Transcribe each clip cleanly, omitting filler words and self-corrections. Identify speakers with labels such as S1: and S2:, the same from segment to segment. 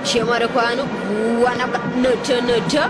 S1: Chiamaruano, Wanaka, Nurture.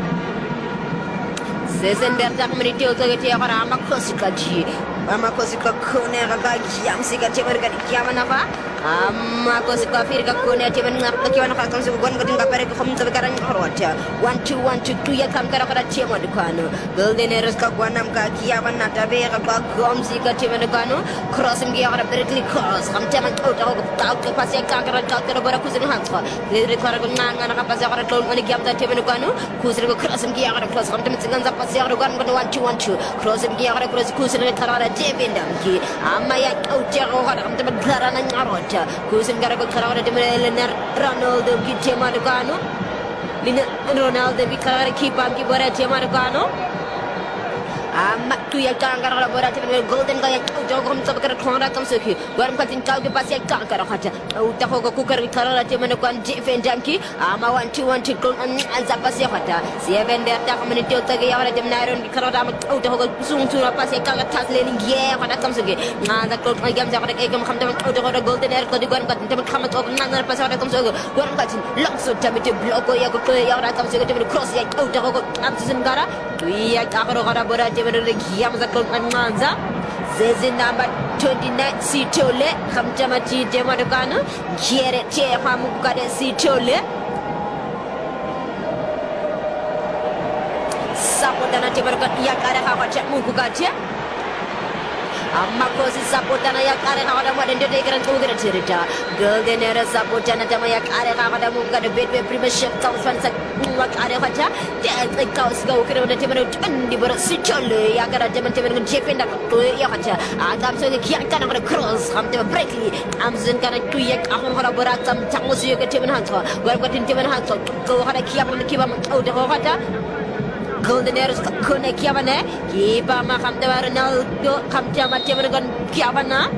S1: Zezenberta community of the Tiarama Kosikaji, Amakosika Kone, Yamsika Timarga Yamanava, Amakosika Firka Kone, Timanaka, one getting a very home to the Garan Horota, 1 2 1 2 2 Yakamkara Chiamadukano, Golden Ereska Guanamka, Yamanata, Vera, Gomsika Timanagano, crossing the other Berkeley cross, Hamtaman out to Pasaka, Dr. Borakus and Hansa, the Recordman and Rapazara told when he gave the Timanagano, who's crossing the other cross, Hamtaman. 1 2 1 2 crossing the other cross Kusin and Karara Jevindamki Amaya Otero Haram the Garana Narota Kusin Garago Karara de Ronaldo Gichemargano Ronaldo Vicara Kipa Gibora Chemargano Amatuya Kangara Laboratory Golden Guy Jogum Tabakara Kamsuki, where I'm cutting Tauki Pasia Kankara, Utahoka Cooker Karara Timanakan Jeff and Junkie, Ama 1 2 1 2 and Zapasiata, Seven der Community of Tagara Naron Karama Utahoka soon to Pasia Kanga Taslin, yeah, when that comes again. The cloak my games are the come down out of the Golden Air, the gun, but the comment of Nana Pasata comes over, one button, lots of Tamiti Block or Yaku comes to cross the Utahoka Absent Gara, we are Kabara Yamazakon Manza, Zezin number 29, Sitole, Hamjamati Demadagano, Jere Hamukade Sitole, Sapotana Timarga Yakara Havacha Mukugatia. Makosi Sapotana Yakara Hava and the Degan Ugarita, Golden Era Sapotana Tamayakara Hava Muga, the bed where premiership comes from Arevata, the cows go to the Timber and the Sitole, Yakara Demontaman Jepin, Yavata, Adam so the Kiakan of the cross, come to Breakley, Amazon Kana Kuyak, Ahomaraboratam, Tamos Yoga Timon Hunter, where got in Timon Hunter, go had a Kiam and the Kibam out of Hota. Golden Airs Kone Kiavane, Kiba Mahamdavarnaldo, Kamtama Timagan Kiavana.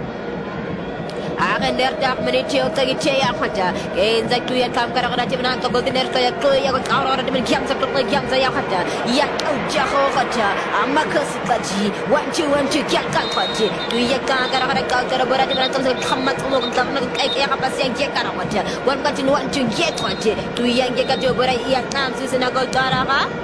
S1: Agender Dark Minitio Tagichea Hata, Gains like 2 year Kamkara Timan, Golden Air Toya, Kara, the Kiamsa, Kiamsa Yahata, Yak Jahota, Amakosikaji, 1 2 1 2 Yakakati, 2 year Kangara, Kara, Boratim comes and come at Yakapasi Yakarata, 1 got in 1 2 get 20, 2 young Yakajo, Yakams is in a Gotara.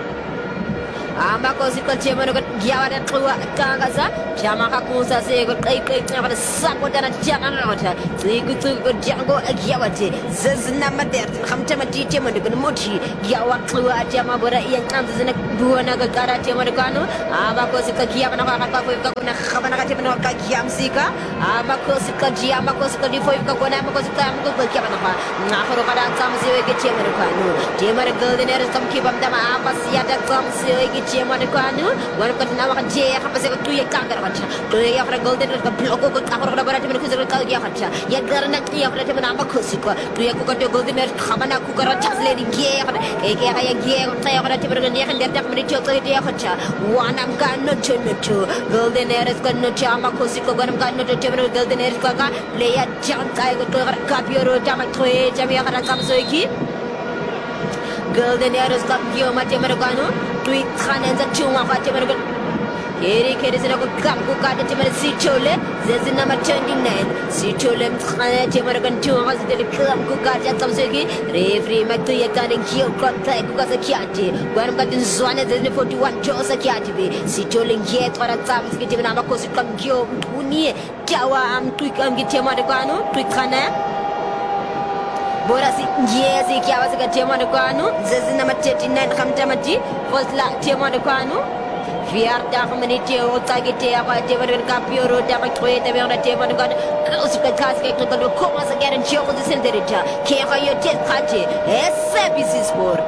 S1: Amakosika Chemano Giava Kagaza, Jamakakusa say good Sapotana Janata, Zigu Jango Giavati, Zazanama there, Hamtamati Chemano Mochi, Giawa Klua Jamabora Ian Kansas in a Buanaga Gara Chemanogano, Amakosika Giavana Havana Yamsika, Amakosika Giamakosika Difoika Namakosika Kavana, Nahoka Samsi Chemano, Chemano Golden Air come keep up them Apasiata comes. Chiamadukanu, one of the Navaja, Hapasa, 2 year Kangaracha, 2 year Golden Bloco, Kaparatim, Yahacha, yet Garanaki of Latimana Kosika, 2 year Kuka Golden Hamana Kukara, Lady Gay, Aka Gay, Tayavatiman, and their definitely Yahacha, one am got no two, Golden Air is got no Chama Kosiko, one am got no General Golden Air Kaka, Leia Jantai, Capio, Jamatoe, Jamia Kamsoiki. Golden Air is got Matemagano. Tweet Hanan and Chuma Fatimaragan. Here is a Kamkuka Sitole, there's a number 29. Sitole, Timaragan, 2 hours, the Kamkuka Kamsegi, Referee Matuyakan and Kyo Kota Kukasakiati, one got in Zwana, the 41 Josakati, Sitole, yet or a Tams getting Namakos Kamkyo, Uni, Jawa, and Twikam Gitamaragano, Twikana. Borasi, yes, he was a Tiamanagano, there's number 39 Hamtamati, was like Tiamanagano. Viarta community or Tagitea, whatever Capio, Damakwe, the Tiamanagan, close to the casket to go comas again and show the Senderita, Keva your death party, SBC Sport.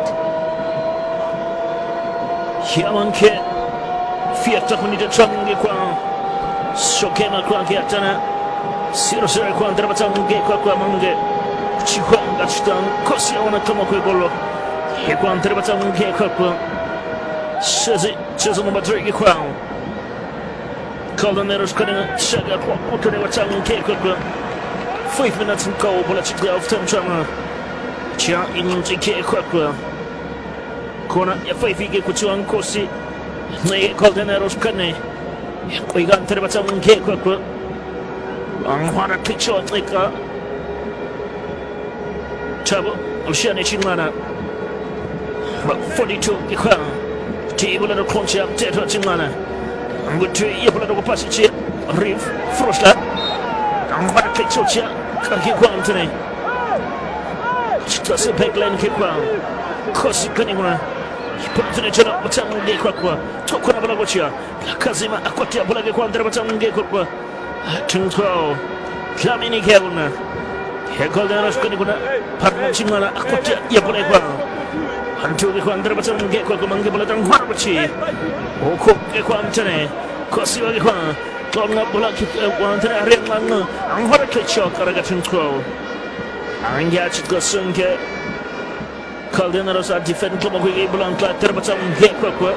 S2: Yamanke, Fiat community traveling Kwan, Shokema Kwankiatana, Sirosera Kwan, Drabatam, Gekwamange. Chihuahua Stan, Kosia on a Tomokwolo, Yaquan Trebatam Gekwa, Chesum Madrid Crown, Colonel Scanner, Shaga, Watam Gekwa, 5 minutes and go, Bolachika of Temchama, Chia in Jake Quakwa, Kona, Yafi Gekuan Kosi, Nay Colonel Scanner, we got Trebatam Gekwa, on what a picture like Tabo Olshani Chimana 42 ikwa table the crunch up Teto Chimana I'm going to Yapolo Passage Reef Frosla I'm going to take Socha Kakikwan today Chitasa Peglen Kikwan Kosi Kanimura put to the channel Batam Gekwa Tokona Balagocha Kazima Aquatia Balagakwan Batam Gekwa Tunto Klamini Kavuna Hekol the Roskuna Partner Chimana Aquatia Yapolekwa Until the Quandra Batam Gekwa Mangabalatam Harbachi Oko Gequantane Kosi Wagakwan Klona Bulaki Wantana Remana and what a kitchok Karagatan Crow and Yachit Gosunke Caldenaros are defending Tomogi Blanca Terbatam Gekwa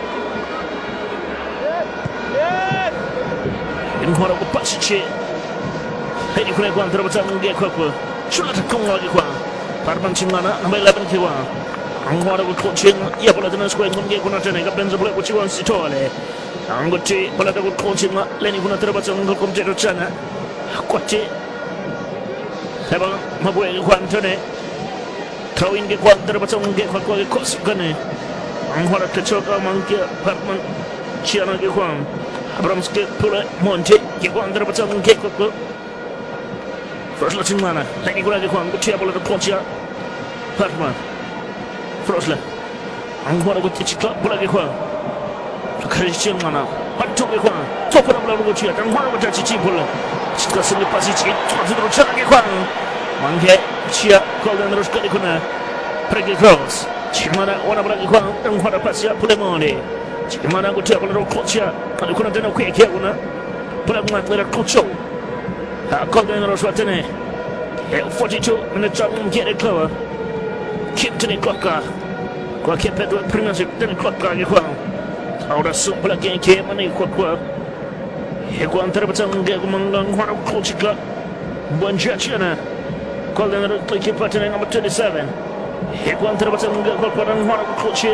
S2: in Horrible Passage Penny Quaquan Terbatam Gekwa Chulata Kongwa Parmanchimana, number 11 Kiwa and horrible coaching Yapolatina Square Gekuna Benzo which he wants to toilet. I'm going to political coaching Lenny Gunatrabaton Computer China. Quachi Heba Mabue Quantone throwing the Quantrabaton get what cost Gunny. I'm what a choker monkey apartment Chiana Gwan Abramski Pula Monte Gwantrabaton Gekko First Latin Mana, Lenny Gunaguan, the table of the Pontia Apartment Frosla. I'm what I would teach club Bulagua. Christian Mana, but took a one, top of the Lagotia, and one of the Chipola. She got some passage to the Chanagan. One get Chia called and Roscalicuna, Preggy Cross. Chimana, one of the Laguan, and what a passia Pulemone. Chimana would tell a little culture, and couldn't know quick Yavuna, put up my little culture. I called and Roswatene. 42 minutes up and get a clover. Keep to the clocker. Quack kept it with premiership, then clocker you. Ahora supla quien que mani kwa Heguan Terbatam Gagumangan Hora Kulchika Bonjachana called another clicky pattern number 27 Heguan Terbatam Gaguan Hora Kulchi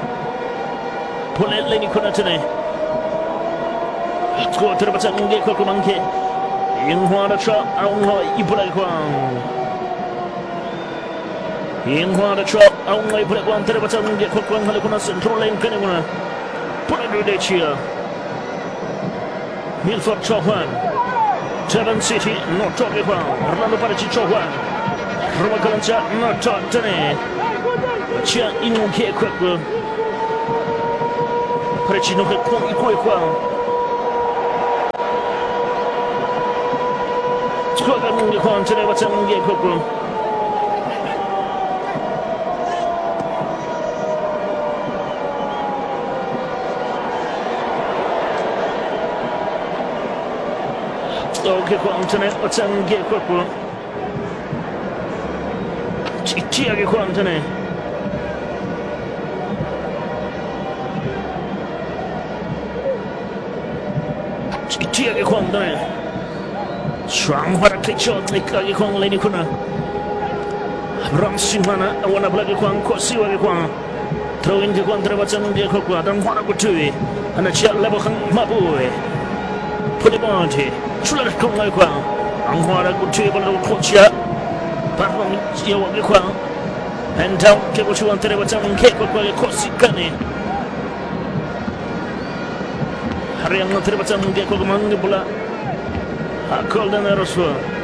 S2: Pull Lenny Kunatane Go Terbatam Gakumanke in Hora Trap Aunho Ibulaquan in Hora Trap Aunho Ibulaquan Terbatam Gakuan Halakunas and Trolling Kanimuna Chia Milford Chohan Tevin City, not talking about Orlando Parachi Chohan Romakalancha, not Totane Chia Inuke Quackle Parachino Quackle Squagan Yuan Terevatam Gay Okay, Quantane, what's on Gay Quackle? Chia Quantane. Chia Quantane. Strong, what a click shot, like a Kong Lady Kuna. Ramsimana, I want to black a Kwan, Kosiwa Kwan. Throw in the Quantrabatan Gay Quackle, I don't want to go to it. And a child level Mabu. Put him on here. Chula come like one. I'm going to go to a coach yet. Parham, you will be well. And down, get what you want to have a time and cake with a course. Gunny. Hurry, I'm not to have a time and get with a mandibula. I called an aerosol.